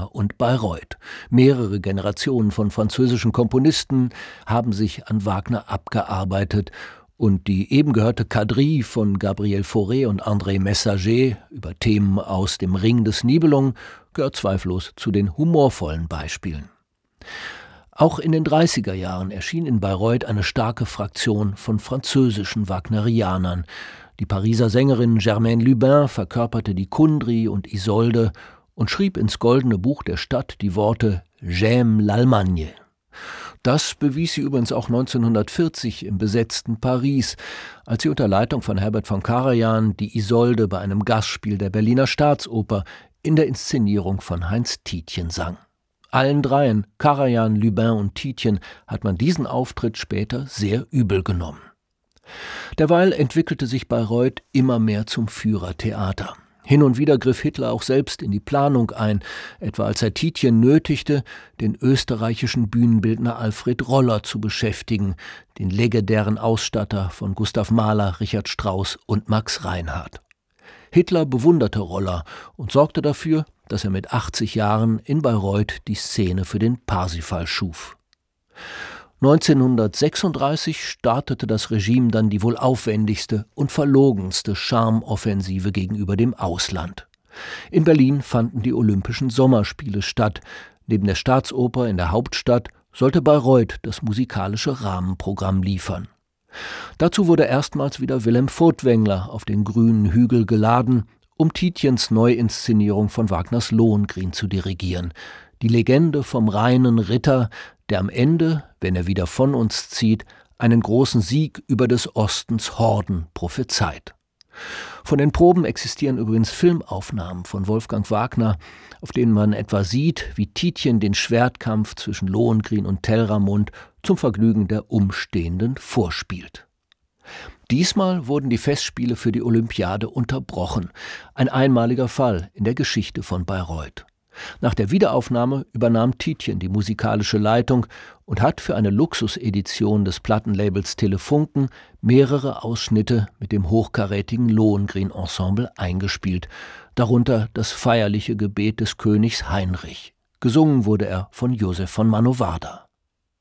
Wagner und Bayreuth. Mehrere Generationen von französischen Komponisten haben sich an Wagner abgearbeitet. Und die eben gehörte Quadrille von Gabriel Fauré und André Messager über Themen aus dem Ring des Nibelungen gehört zweifellos zu den humorvollen Beispielen. Auch in den 30er Jahren erschien in Bayreuth eine starke Fraktion von französischen Wagnerianern. Die Pariser Sängerin Germaine Lubin verkörperte die Kundry und Isolde und schrieb ins Goldene Buch der Stadt die Worte »J'aime l'Allemagne«. Das bewies sie übrigens auch 1940 im besetzten Paris, als sie unter Leitung von Herbert von Karajan die Isolde bei einem Gastspiel der Berliner Staatsoper in der Inszenierung von Heinz Tietjen sang. Allen dreien, Karajan, Lubin und Tietjen, hat man diesen Auftritt später sehr übel genommen. Derweil entwickelte sich Bayreuth immer mehr zum Führertheater. Hin und wieder griff Hitler auch selbst in die Planung ein, etwa als er Tietjen nötigte, den österreichischen Bühnenbildner Alfred Roller zu beschäftigen, den legendären Ausstatter von Gustav Mahler, Richard Strauss und Max Reinhardt. Hitler bewunderte Roller und sorgte dafür, dass er mit 80 Jahren in Bayreuth die Szene für den Parsifal schuf. 1936 startete das Regime dann die wohl aufwendigste und verlogenste Charmeoffensive gegenüber dem Ausland. In Berlin fanden die Olympischen Sommerspiele statt. Neben der Staatsoper in der Hauptstadt sollte Bayreuth das musikalische Rahmenprogramm liefern. Dazu wurde erstmals wieder Wilhelm Furtwängler auf den grünen Hügel geladen, um Tietjens Neuinszenierung von Wagners Lohengrin zu dirigieren. Die Legende vom reinen Ritter, der am Ende, wenn er wieder von uns zieht, einen großen Sieg über des Ostens Horden prophezeit. Von den Proben existieren übrigens Filmaufnahmen von Wolfgang Wagner, auf denen man etwa sieht, wie Tietjen den Schwertkampf zwischen Lohengrin und Telramund zum Vergnügen der Umstehenden vorspielt. Diesmal wurden die Festspiele für die Olympiade unterbrochen, ein einmaliger Fall in der Geschichte von Bayreuth. Nach der Wiederaufnahme übernahm Tietjen die musikalische Leitung und hat für eine Luxusedition des Plattenlabels Telefunken mehrere Ausschnitte mit dem hochkarätigen Lohengrin-Ensemble eingespielt, darunter das feierliche Gebet des Königs Heinrich. Gesungen wurde er von Josef von Mannovada.